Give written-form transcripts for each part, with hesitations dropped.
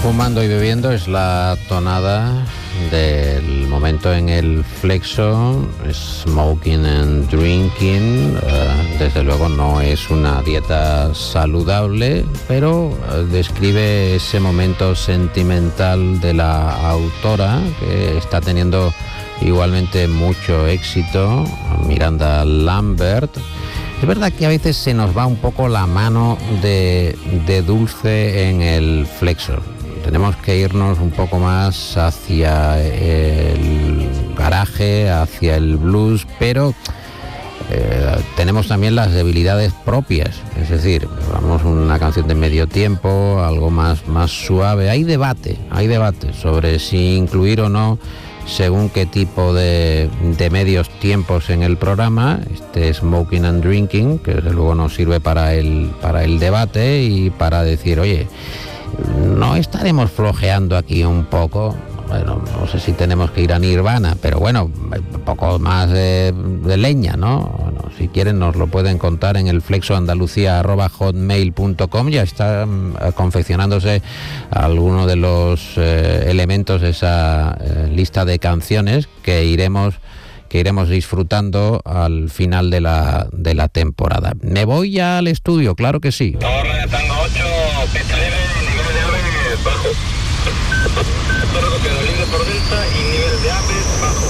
Fumando y bebiendo es la tonada del momento en el flexo. Smoking and drinking, desde luego no es una dieta saludable, pero describe ese momento sentimental de la autora, que está teniendo igualmente mucho éxito, Miranda Lambert. Es verdad que a veces se nos va un poco la mano de dulce en el flexo. Tenemos que irnos un poco más hacia el garaje, hacia el blues, pero tenemos también las debilidades propias. Es decir, vamos una canción de medio tiempo, algo más suave. Hay debate sobre si incluir o no según qué tipo de medios tiempos en el programa, este Smoking and Drinking, que desde luego nos sirve para el debate y para decir, oye, ¿no estaremos flojeando aquí un poco? Bueno, no sé si tenemos que ir a Nirvana, pero bueno, un poco más de leña, ¿no? Bueno, si quieren nos lo pueden contar en el flexoandalucía@hotmail.com. Ya está confeccionándose alguno de los elementos de esa lista de canciones que iremos disfrutando al final de la temporada. ¿Me voy ya al estudio? Claro que sí. Torre de Tango 8, pista libre, nivel de ave bajo. Torre quedó libre por delta y nivel de ave bajo.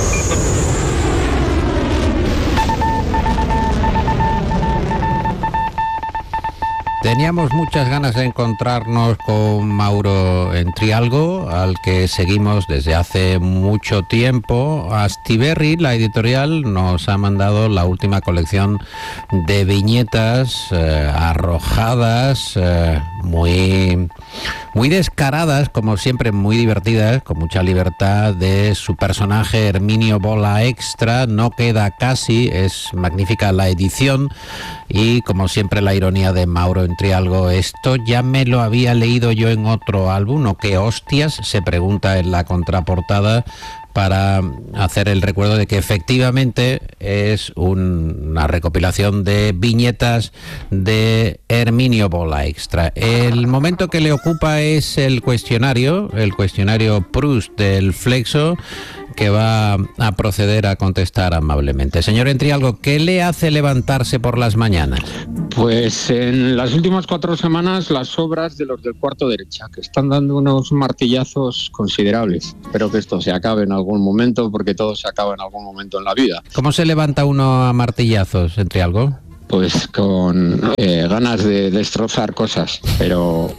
Teníamos muchas ganas de encontrarnos con Mauro Entrialgo, al que seguimos desde hace mucho tiempo. Astiberri, la editorial, nos ha mandado la última colección de viñetas arrojadas, muy descaradas, como siempre, muy divertidas, con mucha libertad, de su personaje Herminio Bola Extra. No queda casi, es magnífica la edición y, como siempre, la ironía de Mauro Entrialgo. Esto ya me lo había leído yo en otro álbum, ¿o qué hostias? Se pregunta en la contraportada, para hacer el recuerdo de que efectivamente es una recopilación de viñetas de Herminio Bola Extra. El momento que le ocupa es el cuestionario Proust del Flexo, que va a proceder a contestar amablemente. Señor Entrialgo, ¿qué le hace levantarse por las mañanas? Pues en las últimas 4 semanas las obras de los del cuarto derecha, que están dando unos martillazos considerables. Espero que esto se acabe en algún momento, porque todo se acaba en algún momento en la vida. ¿Cómo se levanta uno a martillazos, Entrialgo? Pues con ganas de destrozar cosas, pero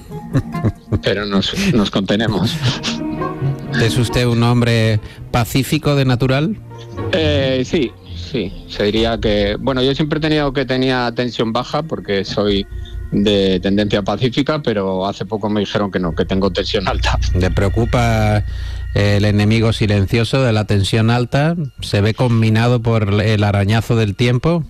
nos contenemos. ¿Es usted un hombre pacífico de natural? Sí, se diría que... Bueno, yo siempre he tenido que tenía tensión baja porque soy de tendencia pacífica, pero hace poco me dijeron que no, que tengo tensión alta. ¿Le preocupa el enemigo silencioso de la tensión alta? ¿Se ve combinado por el arañazo del tiempo?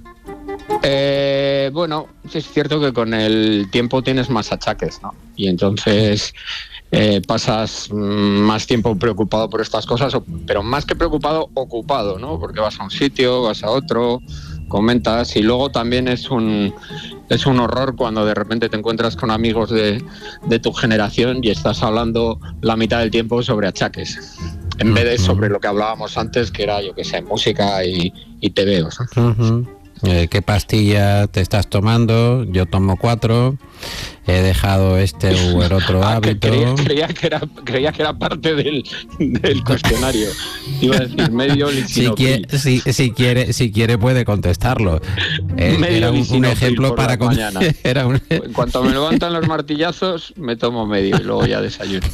Bueno, es cierto que con el tiempo tienes más achaques, ¿no? Y entonces pasas más tiempo preocupado por estas cosas, pero más que preocupado, ocupado, ¿no? Porque vas a un sitio, vas a otro, comentas, y luego también es un horror cuando de repente te encuentras con amigos de tu generación y estás hablando la mitad del tiempo sobre achaques, en vez de sobre lo que hablábamos antes, que era, yo qué sé, música y tebeos, ¿no? ¿Qué pastilla te estás tomando? Yo tomo 4. He dejado este u el otro hábito. Creía que era parte del cuestionario. Iba a decir medio lisinopril. Si quiere puede contestarlo. Era un ejemplo para mañana. En cuanto me levantan los martillazos, me tomo medio y luego ya desayuno.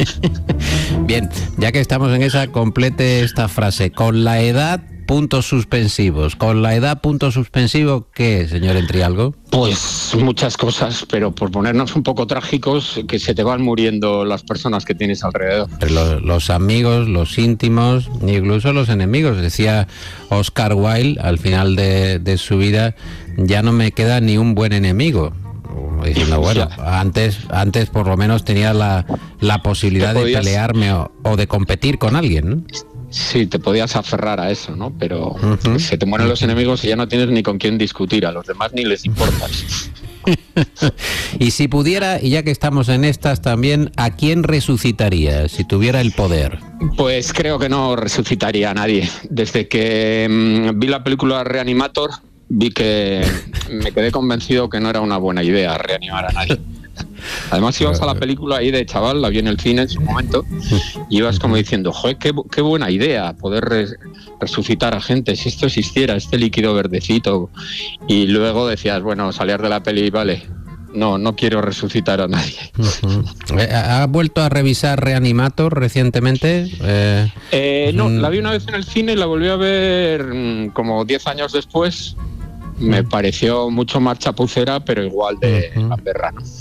Bien, ya que estamos en esa, complete esta frase. Con la edad, puntos suspensivos. ¿Con la edad, punto suspensivo qué, señor Entrialgo? Pues muchas cosas, pero por ponernos un poco trágicos, que se te van muriendo las personas que tienes alrededor. Los amigos, los íntimos, incluso los enemigos. Decía Oscar Wilde al final de su vida, ya no me queda ni un buen enemigo. Diciendo, bueno, antes por lo menos tenía la posibilidad de pelearme o de competir con alguien, ¿no? Sí, te podías aferrar a eso, ¿no? Pero se te mueren los enemigos y ya no tienes ni con quién discutir, a los demás ni les importas. Y si pudiera, y ya que estamos en estas también, ¿a quién resucitaría si tuviera el poder? Pues creo que no resucitaría a nadie. Desde que vi la película Reanimator, vi que me quedé convencido que no era una buena idea reanimar a nadie. Además ibas a la película ahí de chaval, la vi en el cine en su momento, y ibas como diciendo, joder, qué buena idea poder resucitar a gente, si esto existiera, este líquido verdecito. Y luego decías, bueno, salir de la peli, vale, no quiero resucitar a nadie. ¿Ha vuelto a revisar Reanimator recientemente? No, la vi una vez en el cine y la volví a ver como 10 años después. Me pareció mucho más chapucera, pero igual de la perra, ¿no?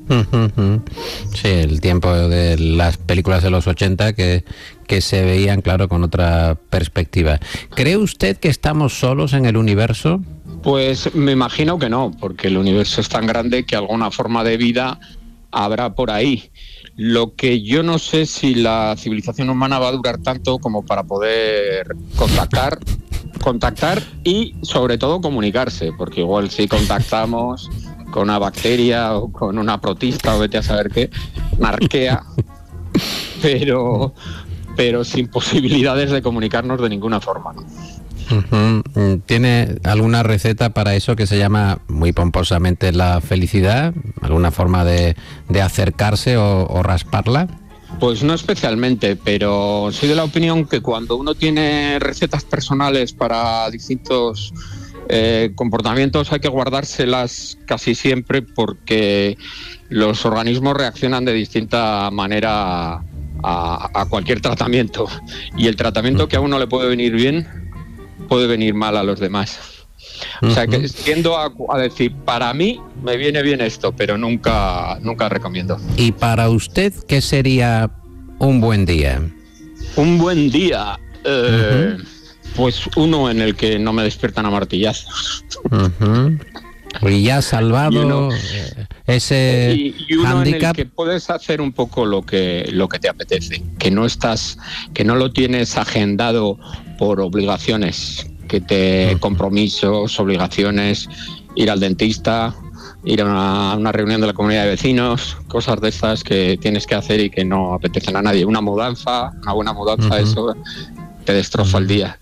Sí, el tiempo de las películas de los 80 que se veían, claro, con otra perspectiva. ¿Cree usted que estamos solos en el universo? Pues me imagino que no, porque el universo es tan grande que alguna forma de vida habrá por ahí. Lo que yo no sé si la civilización humana va a durar tanto como para poder contactar y sobre todo comunicarse, porque igual si contactamos con una bacteria o con una protista o vete a saber qué, una arquea, pero sin posibilidades de comunicarnos de ninguna forma, ¿no? ¿Tiene alguna receta para eso que se llama muy pomposamente la felicidad? ¿Alguna forma de acercarse o rasparla? Pues no especialmente, pero soy de la opinión que cuando uno tiene recetas personales para distintos comportamientos hay que guardárselas casi siempre, porque los organismos reaccionan de distinta manera a cualquier tratamiento, y el tratamiento que a uno le puede venir bien puede venir mal a los demás. O sea que tiendo a decir, para mí me viene bien esto, pero nunca recomiendo. ¿Y para usted qué sería un buen día? Un buen día, pues uno en el que no me despiertan a martillazos. Y ya salvado ese y uno handicap. En el que puedes hacer un poco lo que te apetece, que no lo tienes agendado por obligaciones, compromisos, obligaciones, ir al dentista, ir a una reunión de la comunidad de vecinos, cosas de estas que tienes que hacer y que no apetecen a nadie. Una buena mudanza, eso te destroza el día.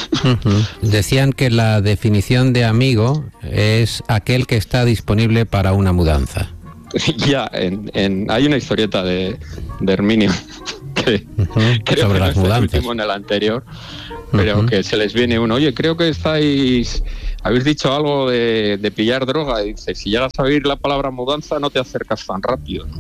Decían que la definición de amigo es aquel que está disponible para una mudanza. Ya, hay una historieta de Herminio que creo sobre que las no es mudanzas. el último en el anterior, pero que se les viene uno, oye, creo que habéis dicho algo de pillar droga, y dice, si llegas a oír la palabra mudanza no te acercas tan rápido, ¿no?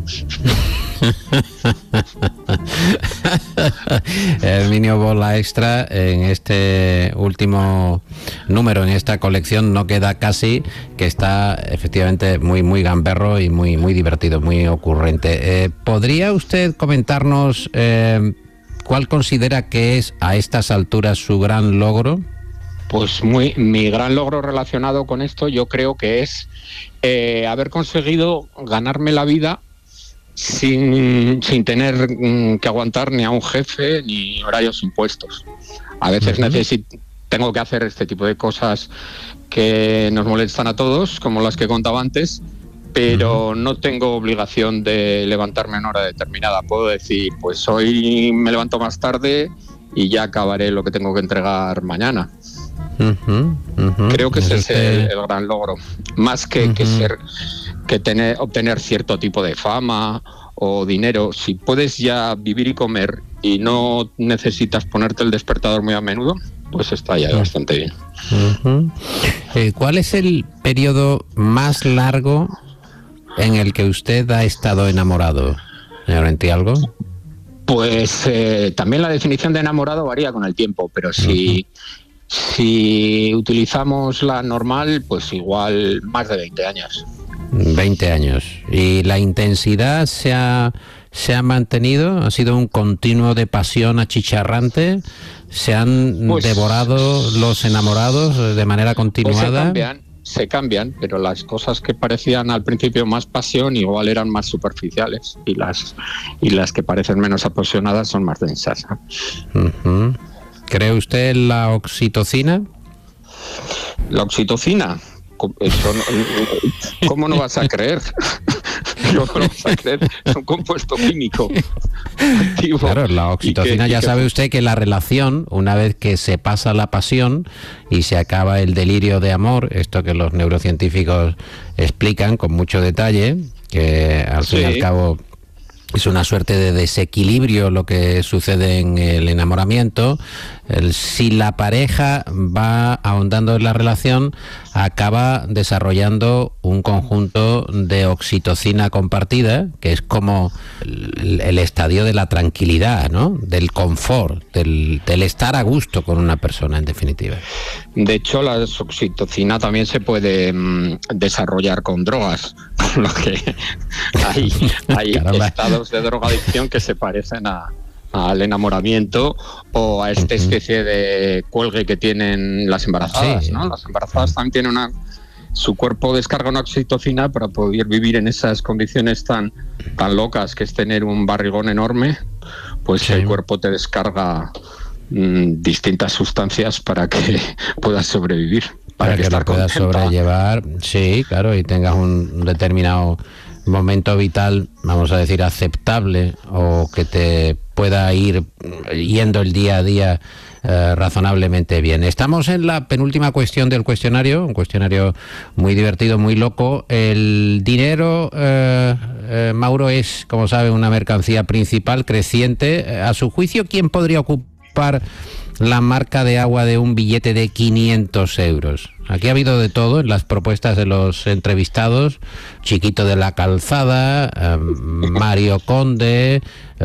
Herminio Bola Extra, en este último número, en esta colección No queda casi, que está efectivamente muy, muy gamberro y muy, muy divertido, muy ocurrente. ¿Podría usted comentarnos cuál considera que es a estas alturas su gran logro? Pues mi gran logro relacionado con esto, yo creo que es haber conseguido ganarme la vida sin tener que aguantar ni a un jefe ni horarios impuestos. A veces tengo que hacer este tipo de cosas que nos molestan a todos, como las que contaba antes, pero no tengo obligación de levantarme en hora determinada. Puedo decir, pues hoy me levanto más tarde y ya acabaré lo que tengo que entregar mañana. Creo que ese es el gran logro, más que obtener cierto tipo de fama o dinero. Si puedes ya vivir y comer y no necesitas ponerte el despertador muy a menudo, pues está ya bastante bien. ¿Cuál es el periodo más largo en el que usted ha estado enamorado, señor Entialgo? Pues también la definición de enamorado varía con el tiempo, pero si utilizamos la normal, pues igual más de 20 años. 20 años. ¿Y la intensidad se ha mantenido? ¿Ha sido un continuo de pasión achicharrante? ¿Se han devorado los enamorados de manera continuada? Pues se cambian, pero las cosas que parecían al principio más pasión igual eran más superficiales, y las que parecen menos apasionadas son más densas. ¿Cree usted en la oxitocina? La oxitocina, ¿Cómo no vas a creer? ¿Cómo no vas a creer? Es un compuesto químico activo. Claro, la oxitocina, ya sabe usted que la relación, una vez que se pasa la pasión y se acaba el delirio de amor, esto que los neurocientíficos explican con mucho detalle, que al fin y al cabo es una suerte de desequilibrio lo que sucede en el enamoramiento. Si la pareja va ahondando en la relación, acaba desarrollando un conjunto de oxitocina compartida, que es como el estadio de la tranquilidad, ¿no? Del confort, del estar a gusto con una persona, en definitiva. De hecho, la oxitocina también se puede desarrollar con drogas, con lo que hay estados de drogadicción que se parecen al enamoramiento o a esta especie de cuelgue que tienen las embarazadas, ¿no? Las embarazadas también tienen su cuerpo descarga una oxitocina para poder vivir en esas condiciones tan locas, que es tener un barrigón enorme, pues el cuerpo te descarga distintas sustancias para que puedas sobrevivir, para que la puedas sobrellevar, sí, claro, y tengas un determinado momento vital, vamos a decir, aceptable, o que te pueda ir yendo el día a día razonablemente bien. Estamos en la penúltima cuestión del cuestionario, un cuestionario muy divertido, muy loco. El dinero, Mauro, es, como sabe, una mercancía principal, creciente. A su juicio, ¿quién podría ocupar la marca de agua de un billete de 500 euros? Aquí ha habido de todo en las propuestas de los entrevistados: Chiquito de la Calzada, Mario Conde,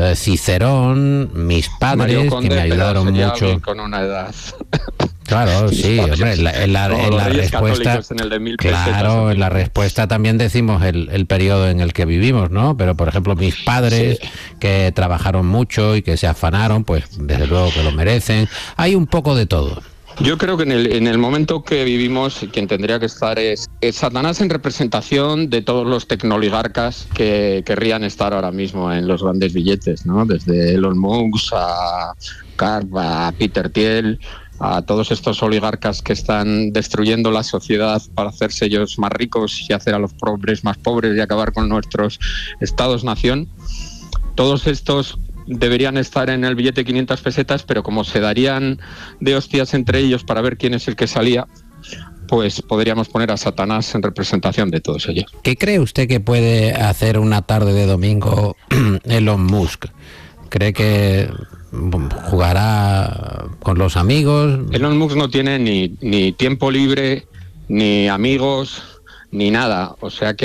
Cicerón, mis padres, que me ayudaron mucho. Con una edad. Claro, sí, hombre, en la respuesta, claro, en la respuesta también decimos el periodo en el que vivimos, ¿no? Pero, por ejemplo, mis padres, que trabajaron mucho y que se afanaron, pues desde luego que lo merecen. Hay un poco de todo. Yo creo que en el momento que vivimos, quien tendría que estar es Satanás, en representación de todos los tecnoligarcas que querrían estar ahora mismo en los grandes billetes, ¿no? Desde Elon Musk a Karp, a Peter Thiel, a todos estos oligarcas que están destruyendo la sociedad para hacerse ellos más ricos y hacer a los pobres más pobres y acabar con nuestros estados-nación. Todos estos deberían estar en el billete 500 pesetas, pero como se darían de hostias entre ellos para ver quién es el que salía, pues podríamos poner a Satanás en representación de todos ellos. ¿Qué cree usted que puede hacer una tarde de domingo Elon Musk? ¿Cree que jugará con los amigos? Elon Musk no tiene ni tiempo libre, ni amigos, ni nada. O sea que